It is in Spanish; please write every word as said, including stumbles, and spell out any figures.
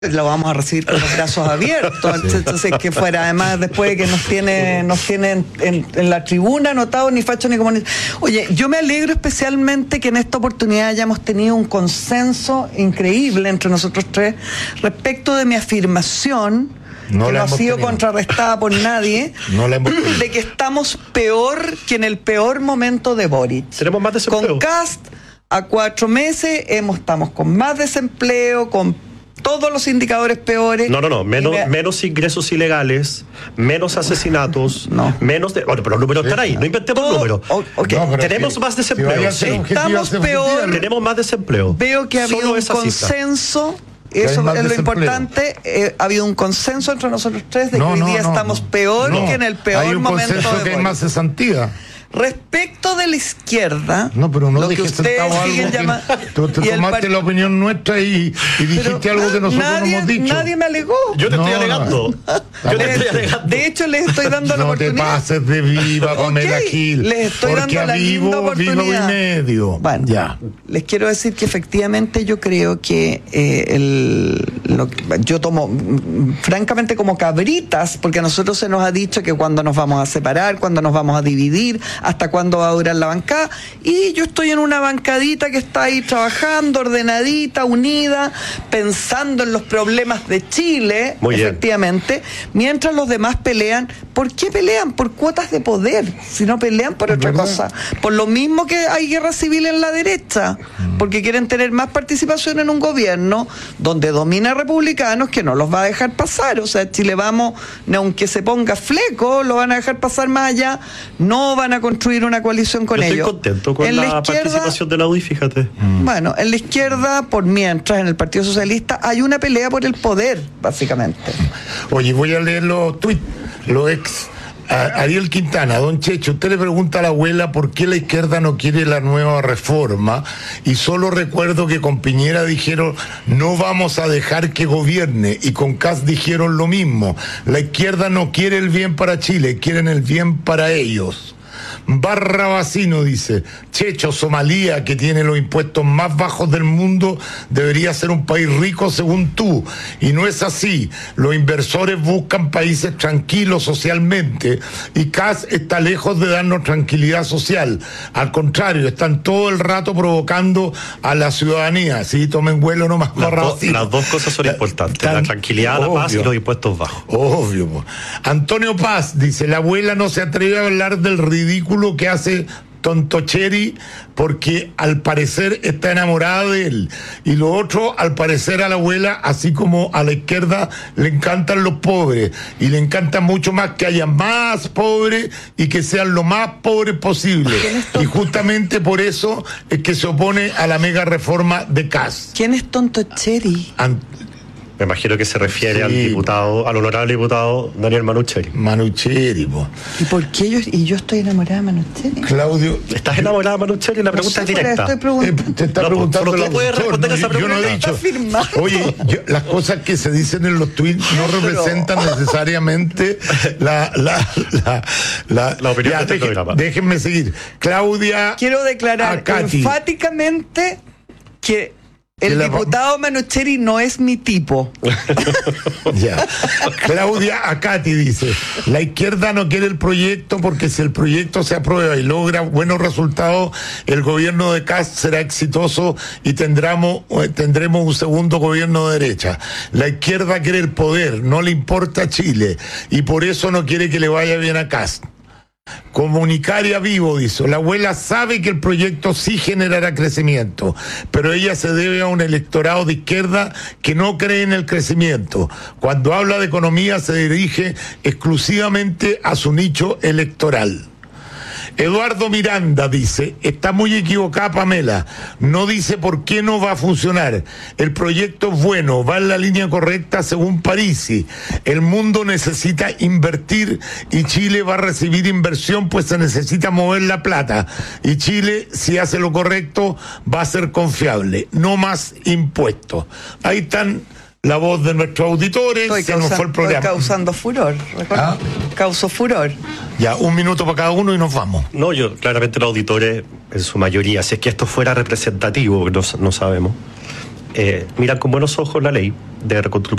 lo vamos a recibir con los brazos abiertos. Entonces, entonces que fuera, además, después de que nos tiene, nos tienen en, en la tribuna anotados ni facho ni comunista. Oye, yo me alegro especialmente que en esta oportunidad hayamos tenido un consenso increíble entre nosotros tres respecto de mi afirmación, no que no ha sido tenido. contrarrestada por nadie, no la hemos de que estamos peor que en el peor momento de Boric. Tenemos más desempleo. Con Kast, a cuatro meses, hemos, estamos con más desempleo, con todos los indicadores peores. No, no, no. Menos, me... menos ingresos ilegales, menos asesinatos, no. menos de. Bueno, pero los números están ahí. No inventemos Todo... números. Okay. No, tenemos si, más desempleo. Si sí. Estamos peor. Tenemos más desempleo. Veo que ha habido Solo un consenso. Cifra. Eso es lo desempleo. importante. Eh, ha habido un consenso entre nosotros tres de no, que hoy no, día no, estamos no. peor no. que en el peor hay un momento consenso de que hay más cesantía. Respecto de la izquierda, no, pero no lo que ustedes siguen llamando. Tú te tomaste part... la opinión nuestra y, y dijiste pero, algo que nosotros nadie, no hemos dicho. Nadie me alegó. Yo te no, estoy alegando. No. Yo te estoy alegando. De hecho, les estoy dando la no oportunidad. No te pases de viva, Pamela okay, Gil. Les estoy porque dando la vivo, linda oportunidad. vivo y medio. Bueno, ya. Les quiero decir que efectivamente yo creo que eh, el, lo, yo tomo francamente como cabritas, porque a nosotros se nos ha dicho que cuando nos vamos a separar, cuando nos vamos a dividir, hasta cuándo va a durar la bancada. Y yo estoy en una bancadita que está ahí trabajando, ordenadita, unida, pensando en los problemas de Chile, Muy efectivamente, bien. Mientras los demás pelean. ¿Por qué pelean? Por cuotas de poder, si no pelean por otra ¿verdad? cosa. Por lo mismo que hay guerra civil en la derecha, porque quieren tener más participación en un gobierno donde domina republicanos que no los va a dejar pasar. O sea, Chile Vamos, aunque se ponga fleco, lo van a dejar pasar más allá, no van a construir una coalición con Yo ellos. Estoy contento con en la, la izquierda, participación de la U D I, fíjate. Bueno, en la izquierda, por mientras, en el Partido Socialista, hay una pelea por el poder, básicamente. Oye, voy a leer los tweets, los ex. A Ariel Quintana, don Checho, usted le pregunta a la abuela por qué la izquierda no quiere la nueva reforma, y solo recuerdo que con Piñera dijeron no vamos a dejar que gobierne, y con Kast dijeron lo mismo. La izquierda no quiere el bien para Chile, quieren el bien para ellos. Barrabasino dice, Checho, Somalia, que tiene los impuestos más bajos del mundo, debería ser un país rico según tú, y no es así. Los inversores buscan países tranquilos socialmente, y Kast está lejos de darnos tranquilidad social. Al contrario, están todo el rato provocando a la ciudadanía. Sí, tomen vuelo nomás. Las, do, las dos cosas son importantes, tan, la tranquilidad, obvio, la paz y los impuestos bajos. Obvio. Po. Antonio Paz dice, la abuela no se atreve a hablar del ridículo que hace Tontocheri porque al parecer está enamorada de él, y lo otro, al parecer a la abuela, así como a la izquierda, le encantan los pobres, y le encanta mucho más que haya más pobres y que sean lo más pobres posible, y justamente por eso es que se opone a la mega reforma de Kast. ¿Quién es Tontocheri? Ant- Me imagino que se refiere sí. al diputado, al honorable diputado Daniel Manucheri. Manucheri, po. ¿Y por qué yo, y yo estoy enamorada de Manucheri? Claudio. ¿Estás enamorada de Manucheri? La pregunta no sé, es directa. Estoy pregunt- eh, te está no, preguntando. ¿Tú puedes responder no, esa pregunta? Yo no he dicho. Oye, yo, las cosas que se dicen en los tweets no representan necesariamente la la la, la, la opinión ya, de este deje, programa. Déjenme seguir. Claudia. Quiero declarar enfáticamente que el la... diputado Manucheri no es mi tipo. Ya. Claudia Acati dice, la izquierda no quiere el proyecto porque si el proyecto se aprueba y logra buenos resultados, el gobierno de Kast será exitoso y tendremos, tendremos un segundo gobierno de derecha. La izquierda quiere el poder, no le importa Chile, y por eso no quiere que le vaya bien a Kast. Comunicaria Vivo dice, la abuela sabe que el proyecto sí generará crecimiento, pero ella se debe a un electorado de izquierda que no cree en el crecimiento. Cuando habla de economía se dirige exclusivamente a su nicho electoral. Eduardo Miranda dice, está muy equivocada Pamela, no dice por qué no va a funcionar. El proyecto es bueno, va en la línea correcta según Parisi. El mundo necesita invertir y Chile va a recibir inversión, pues se necesita mover la plata. Y Chile, si hace lo correcto, va a ser confiable. No más impuestos. Ahí están la voz de nuestros auditores. Estoy, se causa, nos fue el programa. Estoy causando furor. ¿Ah? Causó furor. Ya, un minuto para cada uno y nos vamos. No, yo, claramente los auditores, en su mayoría, si es que esto fuera representativo, no, no sabemos, eh, miran con buenos ojos la ley de reconstrucción